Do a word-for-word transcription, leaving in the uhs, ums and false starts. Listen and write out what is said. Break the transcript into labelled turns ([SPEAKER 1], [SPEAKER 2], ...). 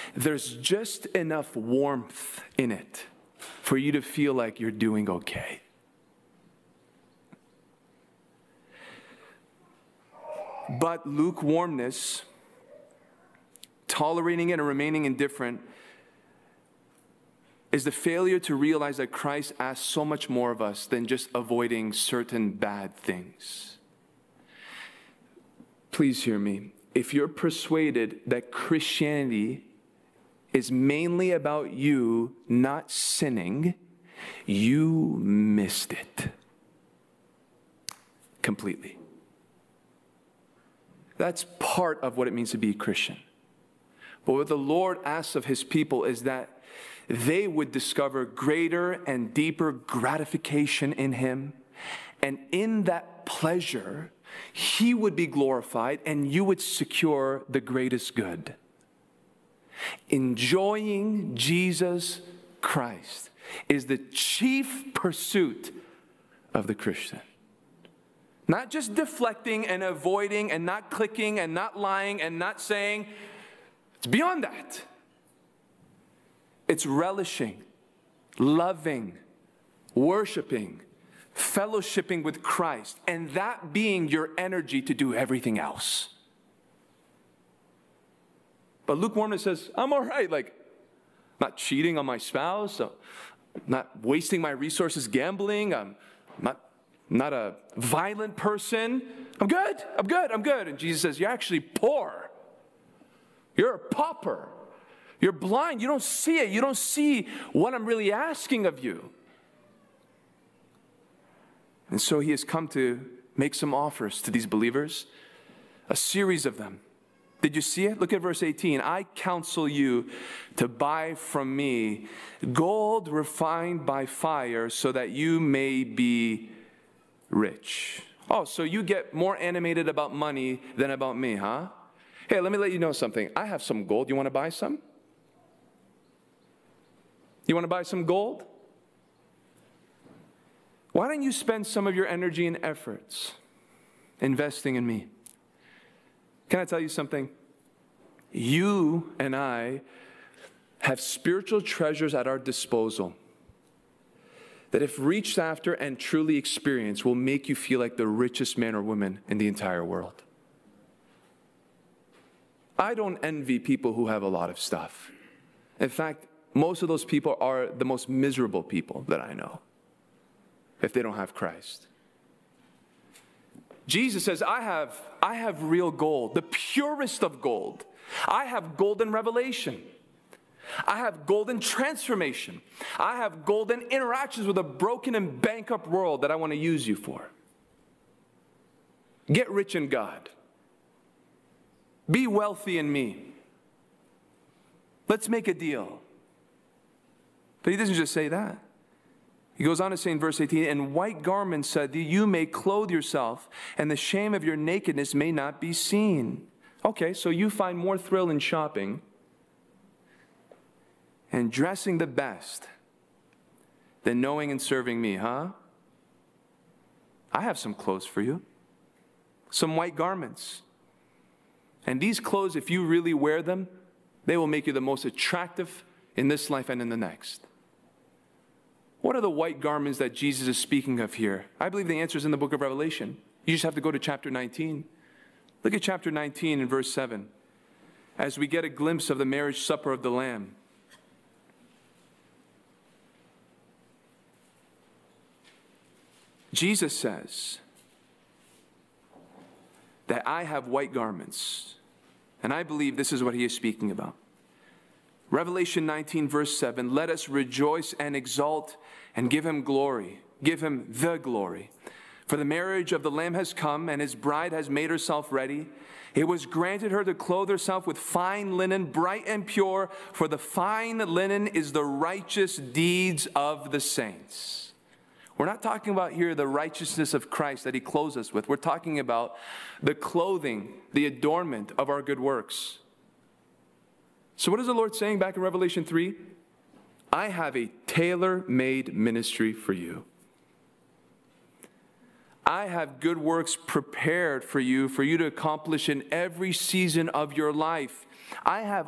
[SPEAKER 1] there's just enough warmth in it for you to feel like you're doing okay. But lukewarmness, tolerating it and remaining indifferent, is the failure to realize that Christ asks so much more of us than just avoiding certain bad things. Please hear me. If you're persuaded that Christianity is mainly about you not sinning, you missed it completely. That's part of what it means to be a Christian. But what the Lord asks of his people is that they would discover greater and deeper gratification in him. And in that pleasure, he would be glorified and you would secure the greatest good. Enjoying Jesus Christ is the chief pursuit of the Christian. Not just deflecting and avoiding and not clicking and not lying and not saying. It's beyond that. It's relishing, loving, worshiping, fellowshipping with Christ, and that being your energy to do everything else. But lukewarmness says, I'm all right, like, not cheating on my spouse, I'm not wasting my resources gambling, I'm not, not a violent person, I'm good, I'm good, I'm good. And Jesus says, you're actually poor. You're a pauper. You're blind. You don't see it. You don't see what I'm really asking of you. And so he has come to make some offers to these believers, a series of them. Did you see it? Look at verse eighteen. I counsel you to buy from me gold refined by fire so that you may be rich. Oh, so you get more animated about money than about me, huh? Hey, let me let you know something. I have some gold. You want to buy some? You want to buy some gold? Why don't you spend some of your energy and efforts investing in me? Can I tell you something? You and I have spiritual treasures at our disposal that if reached after and truly experienced will make you feel like the richest man or woman in the entire world. I don't envy people who have a lot of stuff. In fact, most of those people are the most miserable people that I know if they don't have Christ. Jesus says, I have, I have real gold, the purest of gold. I have golden revelation. I have golden transformation. I have golden interactions with a broken and bankrupt world that I want to use you for. Get rich in God. Be wealthy in me. Let's make a deal. But he doesn't just say that. He goes on to say in verse eighteen, and white garments said that you may clothe yourself, and the shame of your nakedness may not be seen. Okay, so you find more thrill in shopping and dressing the best than knowing and serving me, huh? I have some clothes for you. Some white garments. And these clothes, if you really wear them, they will make you the most attractive in this life and in the next. What are the white garments that Jesus is speaking of here? I believe the answer is in the book of Revelation. You just have to go to chapter nineteen. Look at chapter nineteen and verse seven. As we get a glimpse of the marriage supper of the Lamb. Jesus says that I have white garments. And I believe this is what he is speaking about. Revelation nineteen, verse seven, let us rejoice and exult and give him glory. Give him the glory. For the marriage of the Lamb has come, and his bride has made herself ready. It was granted her to clothe herself with fine linen, bright and pure, for the fine linen is the righteous deeds of the saints. We're not talking about here the righteousness of Christ that he clothes us with. We're talking about the clothing, the adornment of our good works. So what is the Lord saying back in Revelation three? I have a tailor-made ministry for you. I have good works prepared for you, for you to accomplish in every season of your life. I have